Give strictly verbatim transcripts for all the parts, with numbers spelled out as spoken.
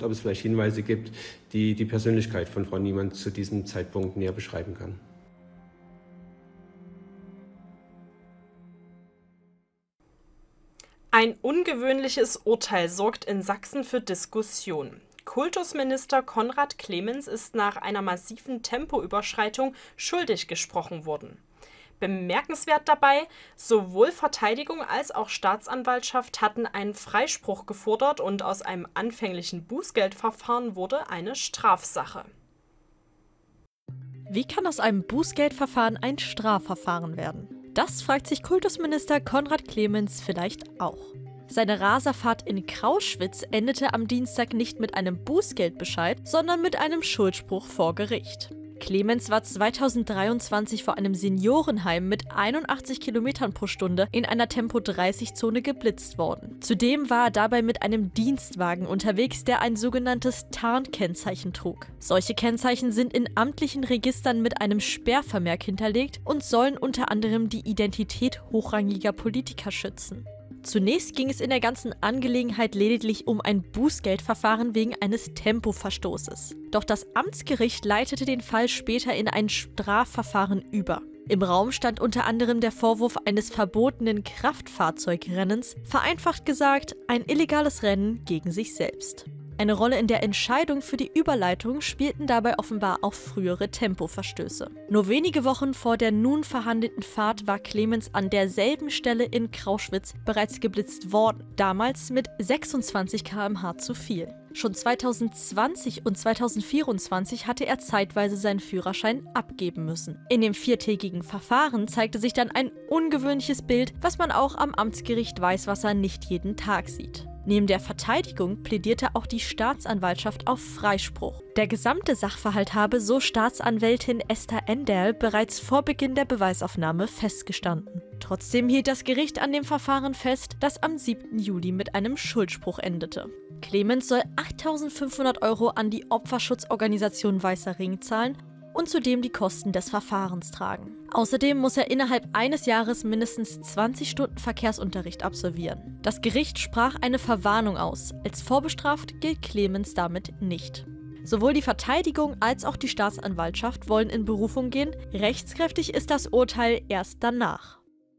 ob es vielleicht Hinweise gibt, die die Persönlichkeit von Frau Niemann zu diesem Zeitpunkt näher beschreiben kann. Ein ungewöhnliches Urteil sorgt in Sachsen für Diskussion. Kultusminister Konrad Clemens ist nach einer massiven Tempoüberschreitung schuldig gesprochen worden. Bemerkenswert dabei, sowohl Verteidigung als auch Staatsanwaltschaft hatten einen Freispruch gefordert und aus einem anfänglichen Bußgeldverfahren wurde eine Strafsache. Wie kann aus einem Bußgeldverfahren ein Strafverfahren werden? Das fragt sich Kultusminister Konrad Clemens vielleicht auch. Seine Raserfahrt in Krauschwitz endete am Dienstag nicht mit einem Bußgeldbescheid, sondern mit einem Schuldspruch vor Gericht. Clemens war zweitausenddreiundzwanzig vor einem Seniorenheim mit einundachtzig Kilometern pro Stunde in einer Tempo dreißig Zone geblitzt worden. Zudem war er dabei mit einem Dienstwagen unterwegs, der ein sogenanntes Tarnkennzeichen trug. Solche Kennzeichen sind in amtlichen Registern mit einem Sperrvermerk hinterlegt und sollen unter anderem die Identität hochrangiger Politiker schützen. Zunächst ging es in der ganzen Angelegenheit lediglich um ein Bußgeldverfahren wegen eines Tempoverstoßes. Doch das Amtsgericht leitete den Fall später in ein Strafverfahren über. Im Raum stand unter anderem der Vorwurf eines verbotenen Kraftfahrzeugrennens, vereinfacht gesagt ein illegales Rennen gegen sich selbst. Eine Rolle in der Entscheidung für die Überleitung spielten dabei offenbar auch frühere Tempoverstöße. Nur wenige Wochen vor der nun verhandelten Fahrt war Clemens an derselben Stelle in Krauschwitz bereits geblitzt worden, damals mit sechsundzwanzig Kilometer pro Stunde zu viel. Schon zweitausendzwanzig und zweitausendvierundzwanzig hatte er zeitweise seinen Führerschein abgeben müssen. In dem viertägigen Verfahren zeigte sich dann ein ungewöhnliches Bild, was man auch am Amtsgericht Weißwasser nicht jeden Tag sieht. Neben der Verteidigung plädierte auch die Staatsanwaltschaft auf Freispruch. Der gesamte Sachverhalt habe, so Staatsanwältin Esther Enderl, bereits vor Beginn der Beweisaufnahme festgestanden. Trotzdem hielt das Gericht an dem Verfahren fest, das am siebten Juli mit einem Schuldspruch endete. Clemens soll achttausendfünfhundert Euro an die Opferschutzorganisation Weißer Ring zahlen und zudem die Kosten des Verfahrens tragen. Außerdem muss er innerhalb eines Jahres mindestens zwanzig Stunden Verkehrsunterricht absolvieren. Das Gericht sprach eine Verwarnung aus. Als vorbestraft gilt Clemens damit nicht. Sowohl die Verteidigung als auch die Staatsanwaltschaft wollen in Berufung gehen. Rechtskräftig ist das Urteil erst danach.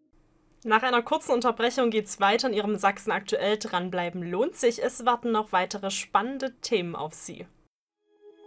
Nach einer kurzen Unterbrechung geht's weiter in Ihrem Sachsen aktuell. Dranbleiben lohnt sich. Es warten noch weitere spannende Themen auf Sie.